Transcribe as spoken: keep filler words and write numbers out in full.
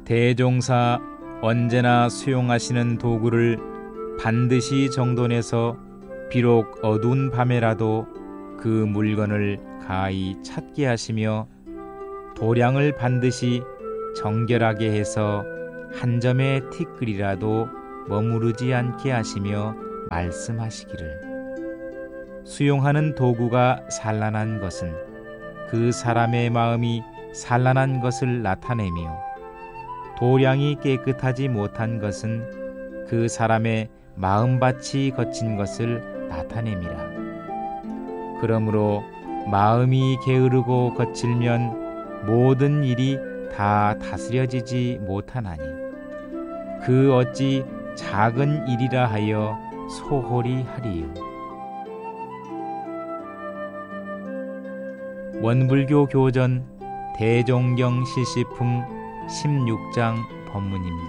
대종사 언제나 수용하시는 도구를 반드시 정돈해서 비록 어두운 밤에라도 그 물건을 가히 찾게 하시며 도량을 반드시 정결하게 해서 한 점의 티끌이라도 머무르지 않게 하시며 말씀하시기를, 수용하는 도구가 산란한 것은 그 사람의 마음이 산란한 것을 나타내며 도량이 깨끗하지 못한 것은 그 사람의 마음밭이 거친 것을 나타냅니다. 그러므로 마음이 게으르고 거칠면 모든 일이 다 다스려지지 못하나니 그 어찌 작은 일이라 하여 소홀히 하리요. 원불교 교전 대종경 실시품 십육 장 법문입니다.